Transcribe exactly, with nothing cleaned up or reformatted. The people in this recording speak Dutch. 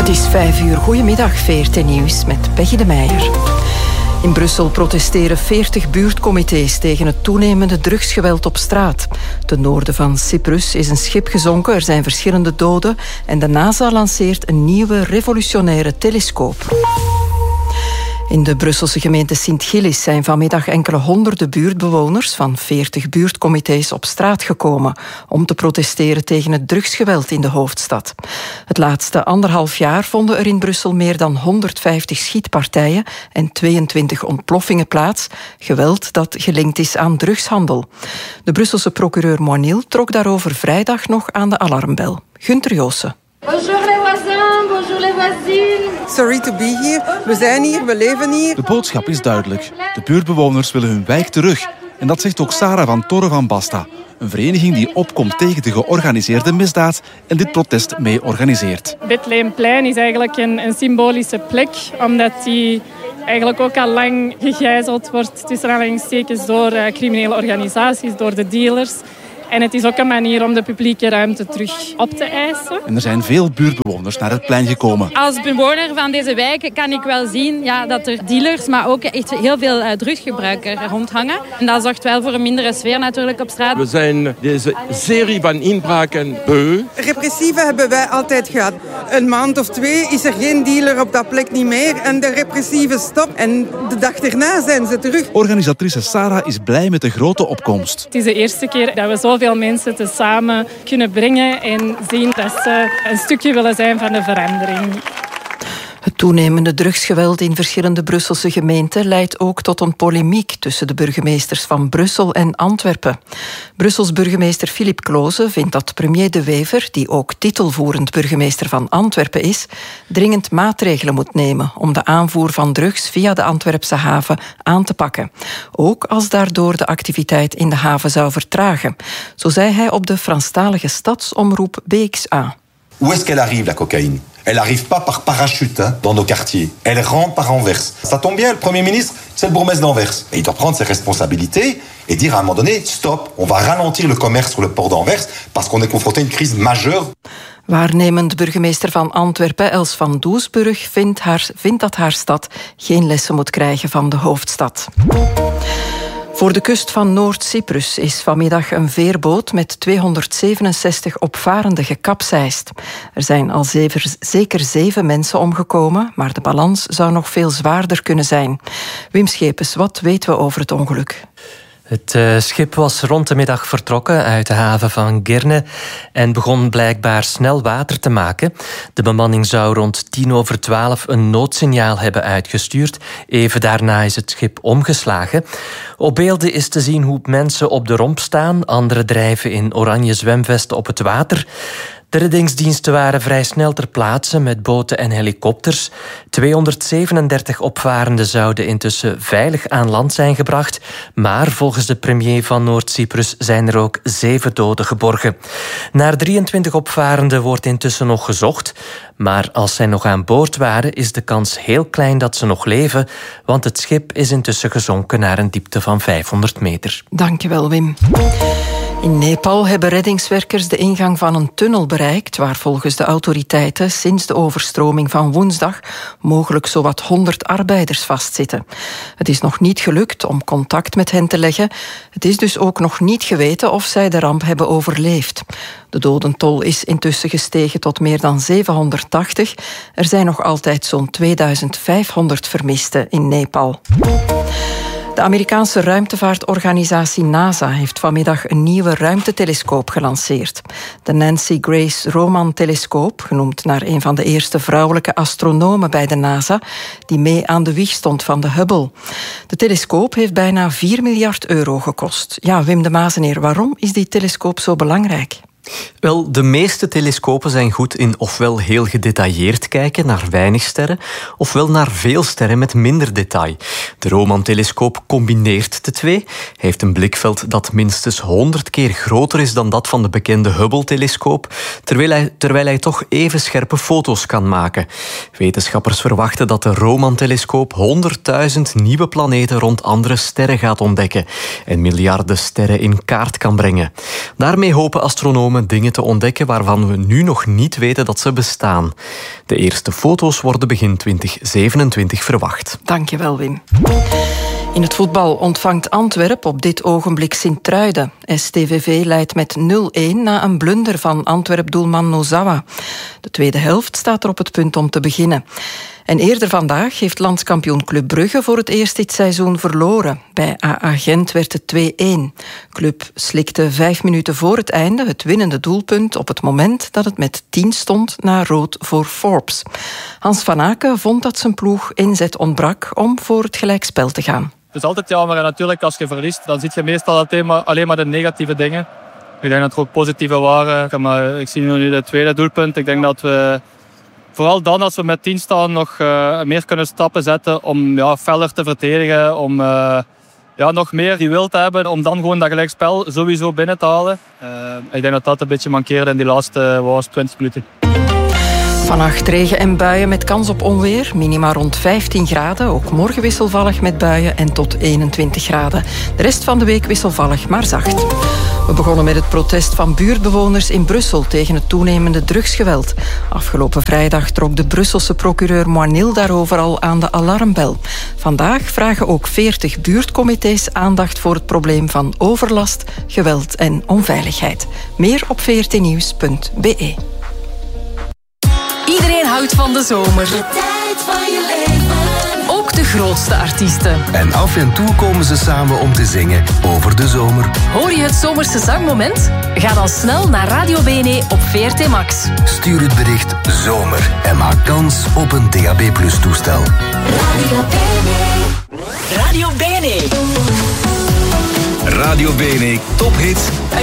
Het is vijf uur. Goedemiddag, V R T Nieuws met Peggy de Meijer. In Brussel protesteren veertig buurtcomité's tegen het toenemende drugsgeweld op straat. Ten noorden van Cyprus is een schip gezonken, er zijn verschillende doden en de NASA lanceert een nieuwe revolutionaire telescoop. In de Brusselse gemeente Sint-Gillis zijn vanmiddag enkele honderden buurtbewoners van veertig buurtcomité's op straat gekomen om te protesteren tegen het drugsgeweld in de hoofdstad. Het laatste anderhalf jaar vonden er in Brussel meer dan honderdvijftig schietpartijen en tweeëntwintig ontploffingen plaats. Geweld dat gelinkt is aan drugshandel. De Brusselse procureur Moinil trok daarover vrijdag nog aan de alarmbel. Gunther Joossen. Bonjour les voisins, bonjour les voisines. Sorry to be here. We zijn hier, we leven hier. De boodschap is duidelijk. De buurtbewoners willen hun wijk terug. En dat zegt ook Sarah van Torre van Basta. Een vereniging die opkomt tegen de georganiseerde misdaad en dit protest mee organiseert. Bethlehemplein is eigenlijk een, een symbolische plek, omdat die eigenlijk ook al lang gegijzeld wordt tussen aanhalingstekens door uh, criminele organisaties, door de dealers. En het is ook een manier om de publieke ruimte terug op te eisen. En er zijn veel buurtbewoners naar het plein gekomen. Als bewoner van deze wijk kan ik wel zien ja, dat er dealers, maar ook echt heel veel uh, drugsgebruikers rondhangen. En dat zorgt wel voor een mindere sfeer natuurlijk op straat. We zijn deze serie van inbraken beu. Repressieve hebben wij altijd gehad. Een maand of twee is er geen dealer op dat plek niet meer en de repressieve stopt. En de dag erna zijn ze terug. Organisatrice Sarah is blij met de grote opkomst. Het is de eerste keer dat we zoveel mensen tezamen kunnen brengen en zien dat ze een stukje willen zijn van de verandering. Het toenemende drugsgeweld in verschillende Brusselse gemeenten leidt ook tot een polemiek tussen de burgemeesters van Brussel en Antwerpen. Brussels burgemeester Philippe Kloze vindt dat premier De Wever, die ook titelvoerend burgemeester van Antwerpen is, dringend maatregelen moet nemen om de aanvoer van drugs via de Antwerpse haven aan te pakken. Ook als daardoor de activiteit in de haven zou vertragen. Zo zei hij op de Franstalige stadsomroep B X A. Où est-ce qu'elle arrive, la cocaïne? Elle arrive pas par parachute hein, dans nos quartiers. Elle rentre par Anvers. Ça tombe bien, le Premier ministre, c'est le bourgmestre d'Anvers. Et il doit prendre ses responsabilités et dire à un moment donné, stop, on va ralentir le commerce sur le port d'Anvers parce qu'on est confronté à une crise majeure. Waarnemend burgemeester van Antwerpen, Els van Doesburg, vindt, haar, vindt dat haar stad geen lessen moet krijgen van de hoofdstad. Voor de kust van Noord-Cyprus is vanmiddag een veerboot met tweehonderdzevenenzestig opvarenden gekapseist. Er zijn al zeven, zeker zeven mensen omgekomen, maar de balans zou nog veel zwaarder kunnen zijn. Wim Schepens, wat weten we over het ongeluk? Het uh, schip was rond de middag vertrokken uit de haven van Girne en begon blijkbaar snel water te maken. De bemanning zou rond tien over twaalf een noodsignaal hebben uitgestuurd. Even daarna is het schip omgeslagen. Op beelden is te zien hoe mensen op de romp staan. Anderen drijven in oranje zwemvesten op het water. De reddingsdiensten waren vrij snel ter plaatse met boten en helikopters. tweehonderdzevenendertig opvarenden zouden intussen veilig aan land zijn gebracht. Maar volgens de premier van Noord-Cyprus zijn er ook zeven doden geborgen. Naar drieëntwintig opvarenden wordt intussen nog gezocht. Maar als zij nog aan boord waren, is de kans heel klein dat ze nog leven. Want het schip is intussen gezonken naar een diepte van vijfhonderd meter. Dankjewel, Wim. In Nepal hebben reddingswerkers de ingang van een tunnel bereikt waar volgens de autoriteiten sinds de overstroming van woensdag mogelijk zowat honderd arbeiders vastzitten. Het is nog niet gelukt om contact met hen te leggen. Het is dus ook nog niet geweten of zij de ramp hebben overleefd. De dodentol is intussen gestegen tot meer dan zevenhonderdtachtig. Er zijn nog altijd zo'n tweeduizend vijfhonderd vermisten in Nepal. De Amerikaanse ruimtevaartorganisatie NASA heeft vanmiddag een nieuwe ruimtetelescoop gelanceerd. De Nancy Grace Roman-telescoop, genoemd naar een van de eerste vrouwelijke astronomen bij de NASA, die mee aan de wieg stond van de Hubble. De telescoop heeft bijna vier miljard euro gekost. Ja, Wim de Mazeneer, waarom is die telescoop zo belangrijk? Wel, de meeste telescopen zijn goed in ofwel heel gedetailleerd kijken naar weinig sterren, ofwel naar veel sterren met minder detail. De Roman-telescoop combineert de twee. Hij heeft een blikveld dat minstens honderd keer groter is dan dat van de bekende Hubble-telescoop, terwijl hij, terwijl hij toch even scherpe foto's kan maken. Wetenschappers verwachten dat de Roman-telescoop honderdduizend nieuwe planeten rond andere sterren gaat ontdekken en miljarden sterren in kaart kan brengen. Daarmee hopen astronomen komen dingen te ontdekken waarvan we nu nog niet weten dat ze bestaan. De eerste foto's worden begin twintig zevenentwintig verwacht. Dankjewel, Wim. In het voetbal ontvangt Antwerp op dit ogenblik Sint-Truiden. S T V V leidt met nul-een na een blunder van Antwerp-doelman Nozawa. De tweede helft staat er op het punt om te beginnen. En eerder vandaag heeft landskampioen Club Brugge voor het eerst dit seizoen verloren. Bij A A Gent werd het twee-een. Club slikte vijf minuten voor het einde het winnende doelpunt op het moment dat het met tien stond na rood voor Forbes. Hans van Aken vond dat zijn ploeg inzet ontbrak om voor het gelijkspel te gaan. Het is altijd jammer en natuurlijk als je verliest, dan zie je meestal alleen maar, alleen maar de negatieve dingen. Ik denk dat er ook positieve waren. Maar ik zie nu het tweede doelpunt. Ik denk dat we, vooral dan als we met tien staan, nog uh, meer kunnen stappen zetten om ja, feller te verdedigen. Om uh, ja, nog meer die wil te hebben om dan gewoon dat gelijkspel sowieso binnen te halen. Uh, ik denk dat dat een beetje mankeerde in die laatste uh, twintig minuten. Vannacht regen en buien met kans op onweer. Minima rond vijftien graden. Ook morgen wisselvallig met buien en tot eenentwintig graden. De rest van de week wisselvallig, maar zacht. We begonnen met het protest van buurtbewoners in Brussel tegen het toenemende drugsgeweld. Afgelopen vrijdag trok de Brusselse procureur Moinil daarover al aan de alarmbel. Vandaag vragen ook veertig buurtcomité's aandacht voor het probleem van overlast, geweld en onveiligheid. Meer op v r t nieuws punt b e. Iedereen houdt van de zomer. De tijd van je leven. Ook de grootste artiesten. En af en toe komen ze samen om te zingen over de zomer. Hoor je het zomerse zangmoment? Ga dan snel naar Radio Bene op V R T Max. Stuur het bericht zomer en maak kans op een D A B plus toestel. Radio Bene. Radio Bene. Radio Bene tophits